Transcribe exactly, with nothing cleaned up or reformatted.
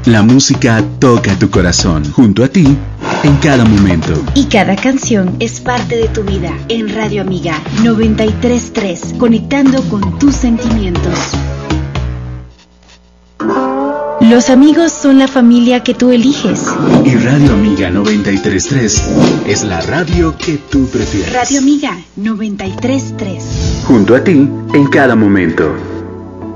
La música toca tu corazón, junto a ti, en cada momento. Y cada canción es parte de tu vida. En Radio Amiga noventa y tres punto tres, conectando con tus sentimientos. Los amigos son la familia que tú eliges. Y Radio Amiga noventa y tres punto tres es la radio que tú prefieres. Radio Amiga noventa y tres punto tres. Junto a ti, en cada momento.